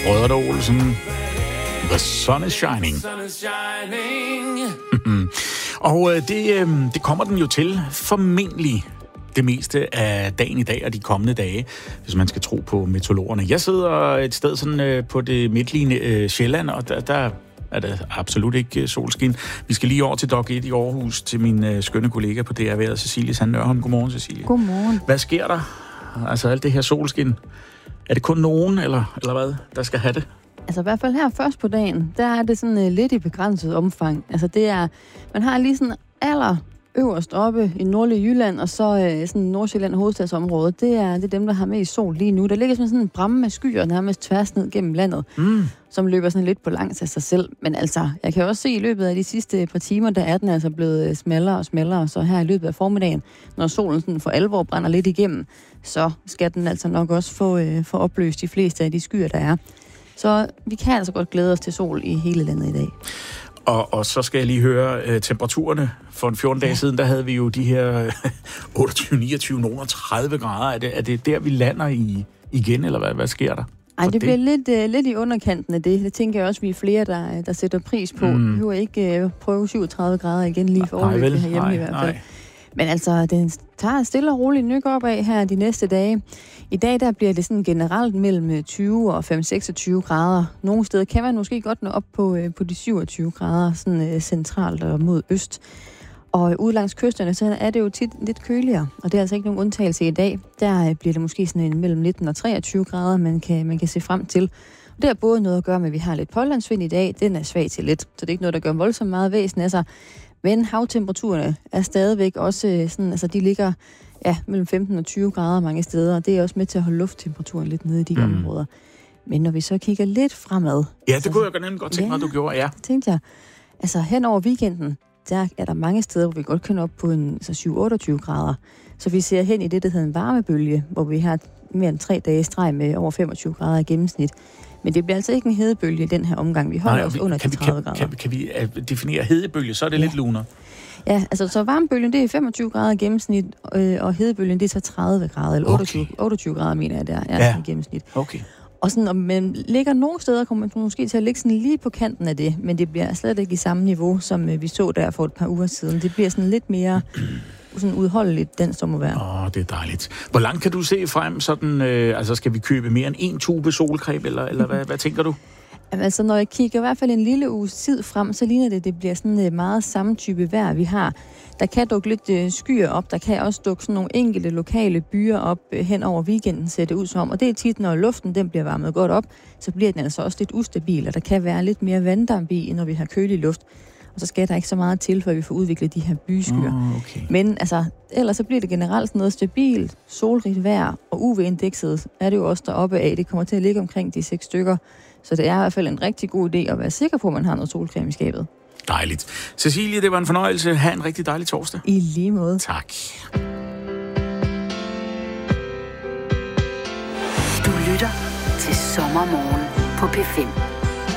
Brødrene Olsen. The sun is shining. Og det kommer den jo til formentlig det meste af dagen i dag og de kommende dage, hvis man skal tro på meteorologerne. Jeg sidder et sted sådan på det midtlige Sjælland, og der er det absolut ikke solskin. Vi skal lige over til Dok 1 i Aarhus til min skønne kollega på DR Vejret, Cecilie Sand Nørholm. Godmorgen, Cecilie. Godmorgen. Hvad sker der? Altså alt det her solskin. Er det kun nogen, eller hvad, der skal have det? Altså i hvert fald her først på dagen, der er det sådan lidt i begrænset omfang. Altså det er, man har lige sådan øverst oppe i nordlige Jylland, og så sådan Nordsjælland hovedstadsområdet, det er dem, der har mest sol lige nu. Der ligger sådan en bramme af skyer nærmest tværs ned gennem landet, som løber sådan lidt på langs af sig selv. Men altså, jeg kan også se i løbet af de sidste par timer, der er den altså blevet smallere og smallere, så her i løbet af formiddagen, når solen sådan for alvor brænder lidt igennem, så skal den altså nok også få opløst de fleste af de skyer, der er. Så vi kan altså godt glæde os til sol i hele landet i dag. Og så skal jeg lige høre temperaturerne. For en 14 dage siden, der havde vi jo de her 28, 29, nogle 30 grader. Er det der, vi lander i igen, eller hvad sker der? Ej, det bliver lidt i underkanten af det. Det tænker jeg også, vi er flere, der sætter pris på. Vi behøver ikke prøve 37 grader igen lige for overløbet herhjemme i hvert fald. Men altså, den tager stille og roligt nyk op af her de næste dage. I dag der bliver det sådan generelt mellem 20 og 5-26 grader. Nogle steder kan man måske godt nå op på de 27 grader, sådan centralt og mod øst. Og ude langs kysterne, så er det jo tit lidt køligere, og det er altså ikke nogen undtagelse i dag. Der bliver det måske sådan mellem 19 og 23 grader, man kan se frem til. Og det har både noget at gøre med, at vi har lidt pålandsvind i dag. Den er svag til lidt, så det er ikke noget, der gør voldsomt meget væsen af sig. Men havtemperaturerne er stadigvæk også sådan, altså de ligger mellem 15 og 20 grader mange steder, og det er også med til at holde lufttemperaturen lidt nede i de områder. Men når vi så kigger lidt fremad... Ja, det kunne jeg nemlig godt tænke mig, du gjorde, ja. Det tænkte jeg. Altså hen over weekenden, der er der mange steder, hvor vi godt kan op på en 7-28 grader. Så vi ser hen i det, der hedder en varmebølge, hvor vi har mere end 3 dage streg med over 25 grader i gennemsnit. Men det bliver altså ikke en hedebølge i den her omgang. Vi holder os under de 30 grader. Kan vi definere hedebølge, så er det lidt luner? Ja, altså så varmebølgen, det er 25 grader i gennemsnit, og hedebølgen, det er så 30 grader, eller 28 grader, mener jeg, der er i gennemsnit. Okay. Og sådan, om man ligger nogle steder, kommer man måske til at ligge sådan lige på kanten af det, men det bliver slet ikke i samme niveau, som vi så der for et par uger siden. Det bliver sådan lidt mere sådan udholdeligt, den sommervejr. Det er dejligt. Hvor langt kan du se frem sådan, altså skal vi købe mere end en tube solcreme, eller hvad tænker du? Altså, når jeg kigger i hvert fald en lille uges tid frem, så ligner det bliver sådan meget samme type vejr, vi har. Der kan dukke lidt skyer op, der kan også dukke sådan nogle enkelte lokale byer op hen over weekenden, ser det ud som. Og det er tit, når luften den bliver varmet godt op, så bliver den altså også lidt ustabil, og der kan være lidt mere vanddamp i, når vi har kølig luft. Og så skal der ikke så meget til, før vi får udviklet de her byskyer. Okay. Men altså, ellers så bliver det generelt sådan noget stabilt, solrigt vejr, og UV-indekset er det jo også deroppe af. Det kommer til at ligge omkring de 6 stykker. Så det er i hvert fald en rigtig god idé at være sikker på, at man har noget solcreme i skabet. Dejligt. Cecilie, det var en fornøjelse. Ha' en rigtig dejlig torsdag. I lige måde. Tak. Du lytter til Sommermorgen på P5.